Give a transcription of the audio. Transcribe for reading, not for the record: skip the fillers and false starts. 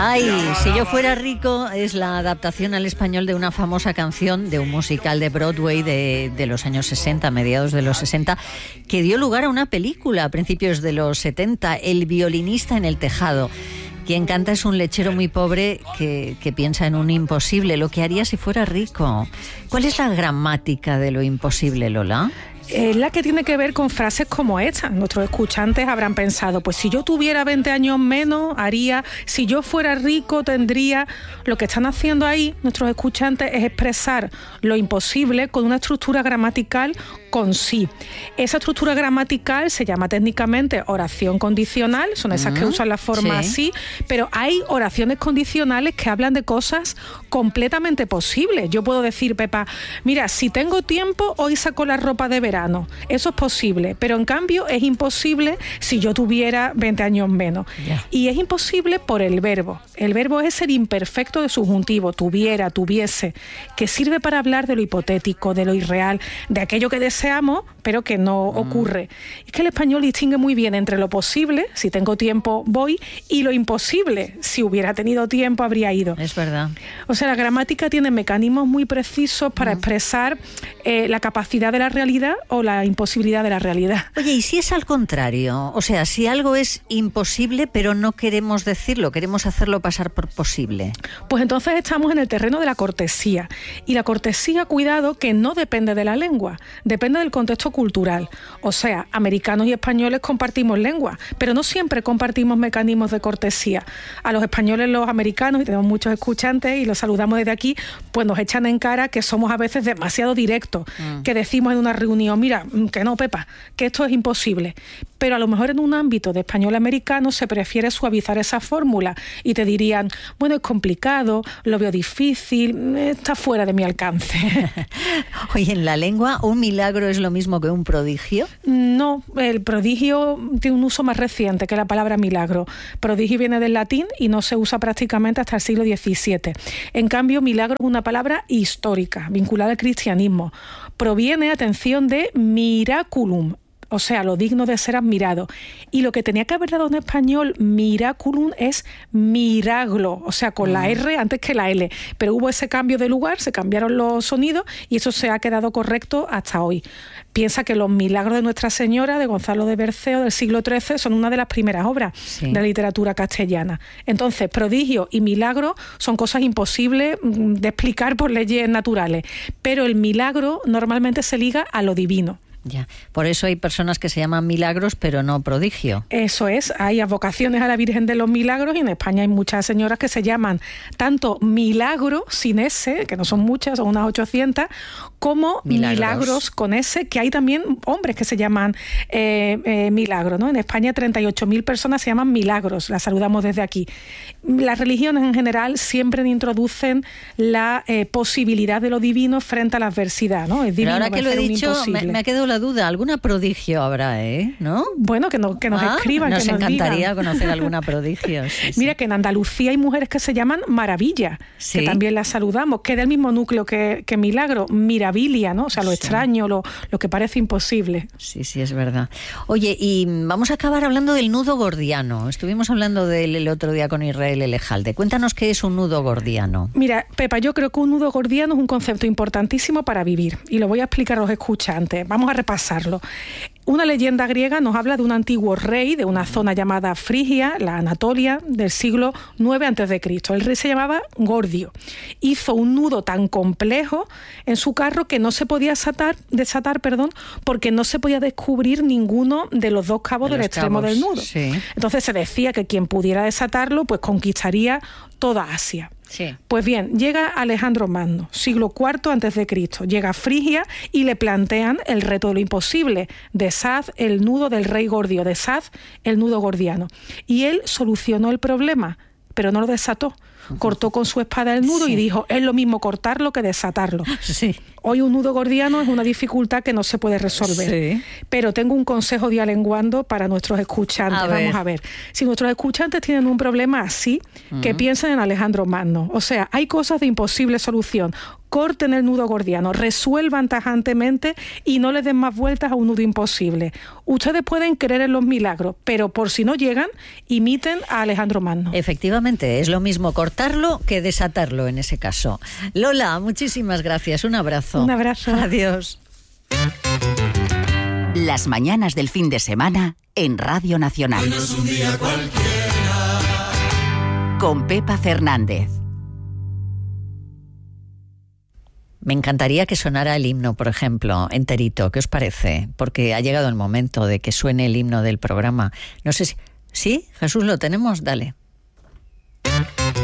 Ay, si yo fuera rico es la adaptación al español de una famosa canción de un musical de Broadway de los años 60, mediados de los 60, que dio lugar a una película a principios de los 70, El violinista en el tejado. Quien canta es un lechero muy pobre que piensa en un imposible, lo que haría si fuera rico. ¿Cuál es la gramática de lo imposible, Lola? La que tiene que ver con frases como esta. Nuestros escuchantes habrán pensado, pues si yo tuviera 20 años menos, haría, si yo fuera rico, tendría. Lo que están haciendo ahí nuestros escuchantes es expresar lo imposible con una estructura gramatical con sí. Esa estructura gramatical se llama técnicamente oración condicional, son esas que usan la forma así, pero hay oraciones condicionales que hablan de cosas completamente posibles. Yo puedo decir, Pepa, mira, si tengo tiempo, hoy saco la ropa de verano. Eso es posible, pero en cambio es imposible si yo tuviera 20 años menos. Yeah. Y es imposible por el verbo. El verbo es el imperfecto de subjuntivo, tuviera, tuviese, que sirve para hablar de lo hipotético, de lo irreal, de aquello que deseamos, pero que no ocurre. Es que el español distingue muy bien entre lo posible, si tengo tiempo voy, y lo imposible, si hubiera tenido tiempo habría ido. Es verdad. O sea, la gramática tiene mecanismos muy precisos para expresar la capacidad de la realidad o la imposibilidad de la realidad. Oye, ¿y si es al contrario? O sea, si algo es imposible, pero no queremos decirlo, queremos hacerlo pasar por posible. Pues entonces estamos en el terreno de la cortesía. Y la cortesía, cuidado, que no depende de la lengua, depende del contexto cultural. O sea, americanos y españoles compartimos lengua, pero no siempre compartimos mecanismos de cortesía. A los españoles, los americanos, y tenemos muchos escuchantes y los saludamos desde aquí, pues nos echan en cara que somos a veces demasiado directos, que decimos en una reunión, mira, que no, Pepa, que esto es imposible. Pero a lo mejor en un ámbito de español americano se prefiere suavizar esa fórmula y te dirían, bueno, es complicado, lo veo difícil, está fuera de mi alcance. Oye, ¿en la lengua un milagro es lo mismo que un prodigio? No, el prodigio tiene un uso más reciente que la palabra milagro. Prodigio viene del latín y no se usa prácticamente hasta el siglo XVII. En cambio, milagro es una palabra histórica, vinculada al cristianismo. Proviene, atención, de miraculum, o sea, lo digno de ser admirado. Y lo que tenía que haber dado en español miraculum es miraglo, o sea, con la R antes que la L. Pero hubo ese cambio de lugar, se cambiaron los sonidos y eso se ha quedado correcto hasta hoy. Piensa que los milagros de Nuestra Señora, de Gonzalo de Berceo, del siglo XIII, son una de las primeras obras de la literatura castellana. Entonces, prodigio y milagro son cosas imposibles de explicar por leyes naturales. Pero el milagro normalmente se liga a lo divino. Ya, por eso hay personas que se llaman milagros, pero no prodigio. Eso es, hay advocaciones a la Virgen de los Milagros y en España hay muchas señoras que se llaman tanto milagro, sin S, que no son muchas, son unas 800, como milagros con S, que hay también hombres que se llaman milagro, ¿no? En España 38.000 personas se llaman milagros, las saludamos desde aquí. Las religiones en general siempre introducen la posibilidad de lo divino frente a la adversidad, ¿no? Es divino, pero ahora que lo he dicho, me ha quedado la duda, alguna prodigio habrá, ¿no? Bueno, que nos escriban, nos que nos encantaría digan. Conocer alguna prodigio. Sí, Mira, que en Andalucía hay mujeres que se llaman Maravilla, que también las saludamos, que es del mismo núcleo que Milagro, Mirabilia, ¿no? O sea, lo extraño, lo que parece imposible. Sí, es verdad. Oye, y vamos a acabar hablando del nudo gordiano. Estuvimos hablando del otro día con Israel Elejalde. Cuéntanos qué es un nudo gordiano. Mira, Pepa, yo creo que un nudo gordiano es un concepto importantísimo para vivir y lo voy a explicar a los escuchantes. Vamos a repasarlo. Una leyenda griega nos habla de un antiguo rey de una zona llamada Frigia, la Anatolia, del siglo IX a.C. El rey se llamaba Gordio. Hizo un nudo tan complejo en su carro que no se podía desatar, porque no se podía descubrir ninguno de los dos cabos del extremo del nudo. Sí. Entonces se decía que quien pudiera desatarlo, pues conquistaría toda Asia. Sí. Pues bien, llega Alejandro Magno, siglo IV a.C., llega a Frigia y le plantean el reto de lo imposible, deshaz el nudo del rey Gordio, deshaz el nudo gordiano. Y él solucionó el problema, pero no lo desató, cortó con su espada el nudo y dijo, es lo mismo cortarlo que desatarlo. Sí. Hoy un nudo gordiano es una dificultad que no se puede resolver. Sí. Pero tengo un consejo dialenguando para nuestros escuchantes. Vamos a ver. Si nuestros escuchantes tienen un problema así, que piensen en Alejandro Magno. O sea, hay cosas de imposible solución. Corten el nudo gordiano, resuelvan tajantemente y no les den más vueltas a un nudo imposible. Ustedes pueden creer en los milagros, pero por si no llegan, imiten a Alejandro Magno. Efectivamente, es lo mismo cortarlo que desatarlo en ese caso. Lola, muchísimas gracias. Un abrazo. Un abrazo. Adiós. Las mañanas del fin de semana en Radio Nacional. Hoy no es un día cualquiera. Con Pepa Fernández. Me encantaría que sonara el himno, por ejemplo, enterito. ¿Qué os parece? Porque ha llegado el momento de que suene el himno del programa. No sé si... ¿Sí? Jesús, ¿lo tenemos? Dale.